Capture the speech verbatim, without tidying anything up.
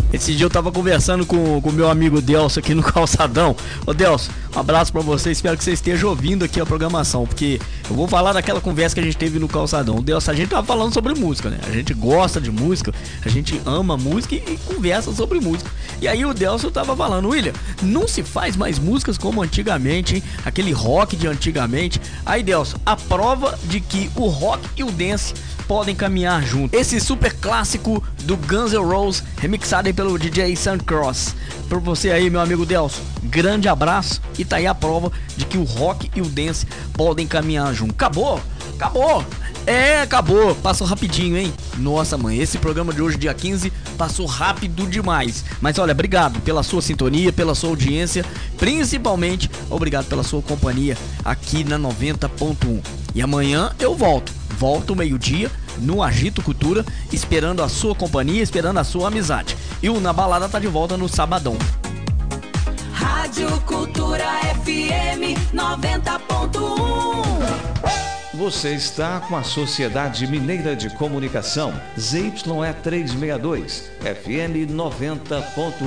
Esse dia eu tava conversando com o meu amigo Delcio aqui no Calçadão. Ô Delcio, um abraço pra você, espero que você esteja ouvindo aqui a programação, porque eu vou falar daquela conversa que a gente teve no Calçadão. Delcio, a gente tava falando sobre música, né? A gente gosta de música, a gente ama música e, e conversa sobre música. E aí o Delcio tava falando, William, não se faz mais músicas como antigamente, hein? Aquele rock de antigamente. Aí Delcio, a prova de que o rock e o dance podem caminhar juntos. Esse super clássico do Guns N' Roses, remixado aí pelo D J Sam Cross. Pra você aí, meu amigo Delcio, grande abraço. E tá aí a prova de que o rock e o dance podem caminhar juntos. Acabou? Acabou! É, acabou. Passou rapidinho, hein? Nossa, mãe, esse programa de hoje, dia quinze, passou rápido demais. Mas olha, obrigado pela sua sintonia, pela sua audiência. Principalmente, obrigado pela sua companhia aqui na noventa ponto um. E amanhã eu volto. Volto meio-dia no Agito Cultura, esperando a sua companhia, esperando a sua amizade. E o Na Balada tá de volta no sabadão. Rádio Cultura F M noventa ponto um. Você está com a Sociedade Mineira de Comunicação, Z Y E trezentos e sessenta e dois, F M noventa ponto um.